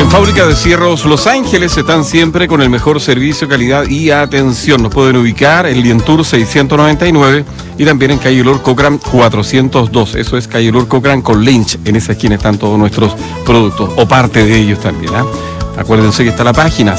Fábrica de Cierros Los Ángeles están siempre con el mejor servicio, calidad y atención. Nos pueden ubicar en Lientour 699 y también en Calle Lord Cochrane 402. Eso es Calle Lord Cochrane con Lynch. En esa esquina están todos nuestros productos, o parte de ellos también. Acuérdense que está la página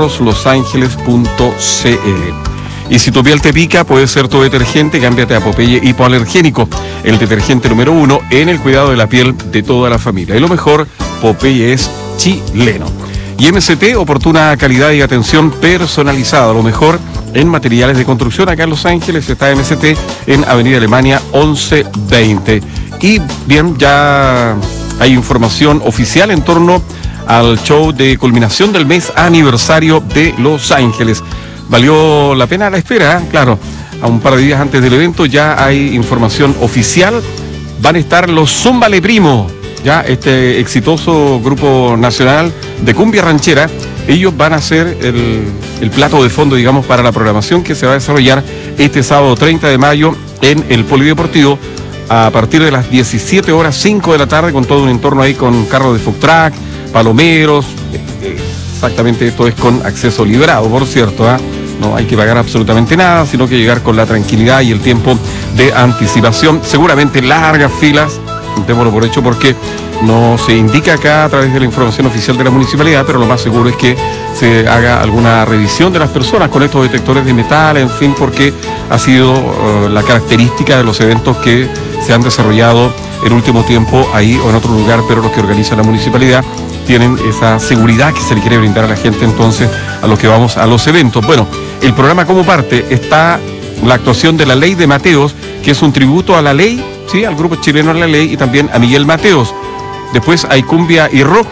cierroslosangeles.cl. Y si tu piel te pica, puede ser tu detergente, cámbiate a Popeye Hipoalergénico, el detergente número 1 en el cuidado de la piel de toda la familia. Y lo mejor, Popeye es chileno. Y MST, oportuna calidad y atención personalizada. Lo mejor en materiales de construcción. Acá en Los Ángeles está MST en Avenida Alemania 1120. Y bien, ya hay información oficial en torno al show de culminación del mes aniversario de Los Ángeles. Valió la pena la espera, claro. A un par de días antes del evento ya hay información oficial. Van a estar los Zúmbale Primo, ya este exitoso grupo nacional de cumbia ranchera. Ellos van a ser el plato de fondo, digamos, para la programación que se va a desarrollar este sábado 30 de mayo en el Polideportivo a partir de las 17 horas, 5 de la tarde, con todo un entorno ahí con carros de food truck, palomeros. Exactamente, esto es con acceso liberado, por cierto, no hay que pagar absolutamente nada, sino que llegar con la tranquilidad y el tiempo de anticipación. Seguramente largas filas, démoslo por hecho porque no se indica acá a través de la información oficial de la municipalidad, pero lo más seguro es que se haga alguna revisión de las personas con estos detectores de metal, en fin, porque ha sido la característica de los eventos que se han desarrollado el último tiempo ahí o en otro lugar, pero los que organiza la municipalidad tienen esa seguridad que se le quiere brindar a la gente, entonces, a los que vamos a los eventos. Bueno, el programa como parte está la actuación de La Ley de Mateos, que es un tributo a La Ley, ¿sí?, al grupo chileno La Ley, y también a Miguel Mateos. Después hay cumbia y rock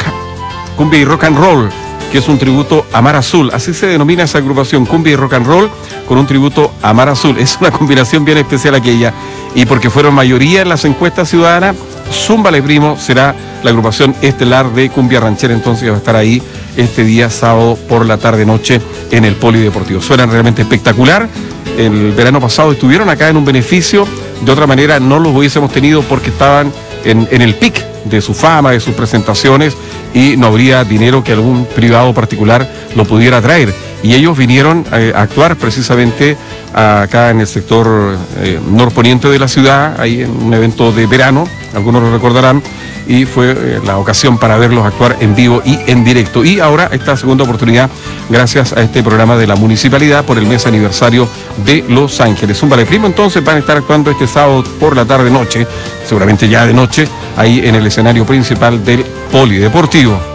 and roll, que es un tributo a Mar Azul. Así se denomina esa agrupación, cumbia y rock and roll, con un tributo a Mar Azul. Es una combinación bien especial aquella. Y porque fueron mayoría en las encuestas ciudadanas, Zúmbale Primo será la agrupación estelar de cumbia ranchera, entonces va a estar ahí este día sábado por la tarde-noche en el Polideportivo. Suenan realmente espectacular. El verano pasado estuvieron acá en un beneficio, de otra manera no los hubiésemos tenido porque estaban en el pic de su fama, de sus presentaciones, y no habría dinero que algún privado particular lo pudiera traer. Y ellos vinieron a actuar precisamente acá en el sector norponiente de la ciudad, ahí en un evento de verano, algunos lo recordarán, y fue la ocasión para verlos actuar en vivo y en directo. Y ahora esta segunda oportunidad, gracias a este programa de la municipalidad por el mes aniversario de Los Ángeles. Zúmbale Primo entonces van a estar actuando este sábado por la tarde-noche, seguramente ya de noche, ahí en el escenario principal del Polideportivo.